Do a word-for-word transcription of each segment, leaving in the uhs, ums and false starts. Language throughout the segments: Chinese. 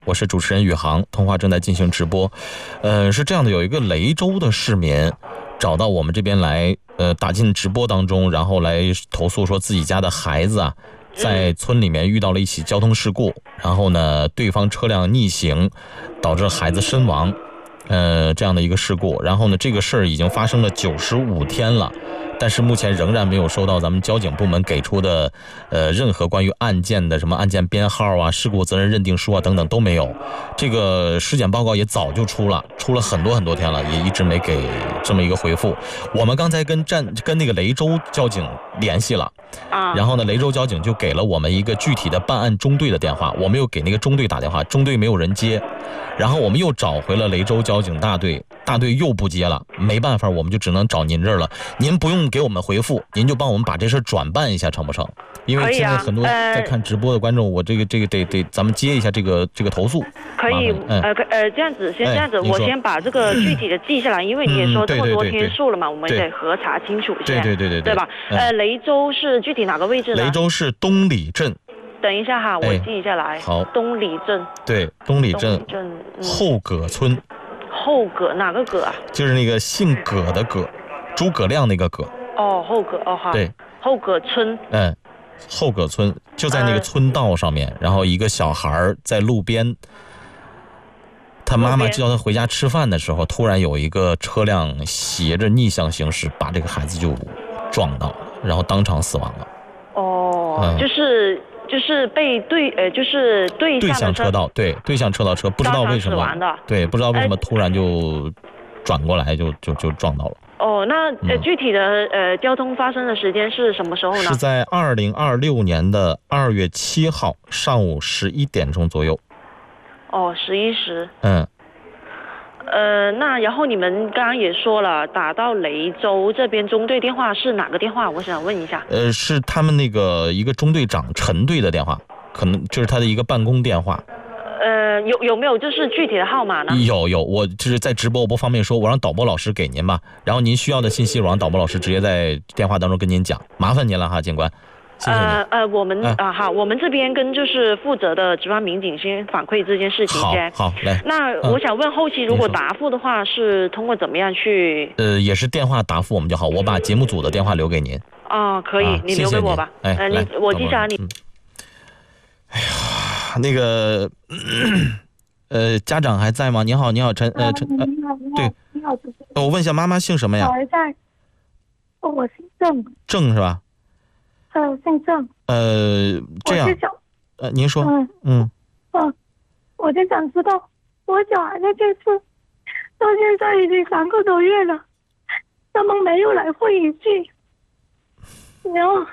我是主持人宇航，通话正在进行直播。呃，是这样的，有一个雷州的市民找到我们这边来，呃，打进直播当中，然后来投诉说自己家的孩子啊，在村里面遇到了一起交通事故，然后呢，对方车辆逆行，导致孩子身亡，呃，这样的一个事故。然后呢，这个事儿已经发生了九十五天了。但是目前仍然没有收到咱们交警部门给出的，呃，任何关于案件的什么案件编号啊、事故责任认定书啊等等都没有。这个尸检报告也早就出了，出了很多很多天了，也一直没给这么一个回复。我们刚才跟站跟那个雷州交警联系了，啊，然后呢，雷州交警就给了我们一个具体的办案中队的电话，我们又给那个中队打电话，中队没有人接，然后我们又找回了雷州交警大队，大队又不接了，没办法，我们就只能找您这儿了。您不用给我们回复，您就帮我们把这事转办一下，成不成？因为现在很多在看直播的观众，我这个这个得得咱们接一下这个这个投诉。 可以，呃呃，这样子，先这样子，我先把这个具体的记下来，因为你也说这么多天数了嘛，我们得核查清楚一下， 对对对对对吧？呃，雷州是具体哪个位置呢？ 雷州是东里镇。 等一下哈，我记下来。 好， 东里镇。 对，东里镇后葛村。 后葛哪个葛啊？ 就是那个姓葛的葛，诸葛亮那个葛。 哦，后葛哦好。 对， 后葛村。 嗯，后葛村就在那个村道上面，呃、然后一个小孩在路边，他妈妈叫他回家吃饭的时候，突然有一个车辆斜着逆向行驶，把这个孩子就撞到了，然后当场死亡了。 哦，嗯、就是。就是被对呃，就是对对向车道，对对向车道车，不知道为什么，对，不知道为什么突然就转过来就就就撞到了。 哦，那呃具体的呃交通发生的时间是什么时候呢？ 是在二零二六年的二月七号上午十一点钟左右。 哦，十一时。 嗯。 呃，那然后你们刚刚也说了，打到雷州这边中队电话是哪个电话？我想问一下。 呃，是他们那个一个中队长陈队的电话，可能就是他的一个办公电话。 呃，有有没有就是具体的号码呢？ 有有，我就是在直播，我不方便说，我让导播老师给您吧。然后您需要的信息，我让导播老师直接在电话当中跟您讲，麻烦您了哈，警官。 呃呃，我们啊、呃、好，我们这边跟就是负责的值班民警先反馈这件事情先。 好，好来。 那我想问，后期如果答复的话，是通过怎么样去？ 呃，也是电话答复我们就好，我把节目组的电话留给您。 哦，可以，啊、你留给我吧。 哎， 呃，你我记下你、 嗯。哎呀，那个，呃，家长还在吗？你好，你好，陈呃陈呃，对， 你好，主持人。 我问一下，妈妈姓什么呀？ 小孩在。哦，我姓郑。 郑是吧？ 呃，姓郑。 呃，这样。呃，您说。 嗯嗯。 嗯，我就想知道，我小孩的这次到现在已经三个多月了，他们没有来会一句，然后，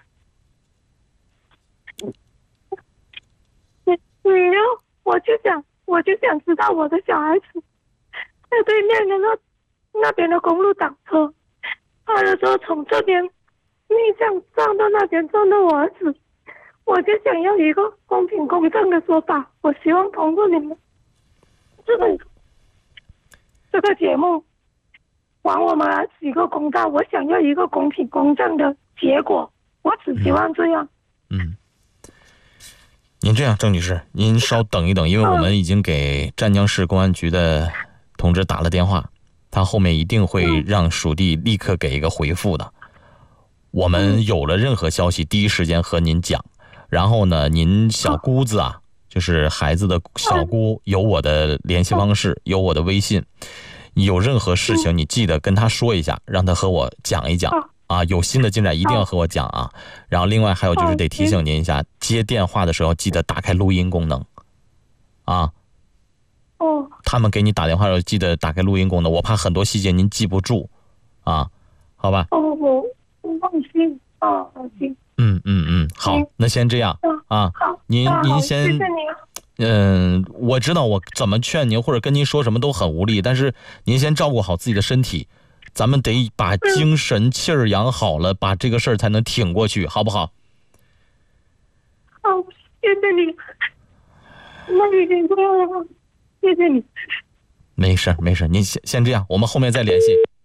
然后我就想，我就想知道我的小孩子在对面的那那边的公路挡车，他的时候从这边逆向撞到那边撞到我儿子，我就想要一个公平公正的说法。我希望通过你们这个这个节目还我们儿子一个公道，我想要一个公平公正的结果，我只希望这样。 嗯，您这样，郑女士，您稍等一等，因为我们已经给湛江市公安局的同志打了电话，他后面一定会让属地立刻给一个回复的。我们有了任何消息，第一时间和您讲。然后呢，您小姑子啊，就是孩子的小姑，有我的联系方式，有我的微信。有任何事情，你记得跟他说一下，让他和我讲一讲啊。有新的进展一定要和我讲啊。然后另外还有就是得提醒您一下，接电话的时候记得打开录音功能啊。 哦。 他们给你打电话的时候记得打开录音功能，我怕很多细节您记不住啊，好吧？ 哦，我我放心啊，放心。 嗯嗯嗯，好，那先这样啊。 好， 您您先， 谢谢您。 嗯，我知道我怎么劝您或者跟您说什么都很无力，但是您先照顾好自己的身体，咱们得把精神气儿养好了，把这个事儿才能挺过去，好不好？ 好，谢谢你。那已经这样了，谢谢你。 没事没事，您先先这样，我们后面再联系。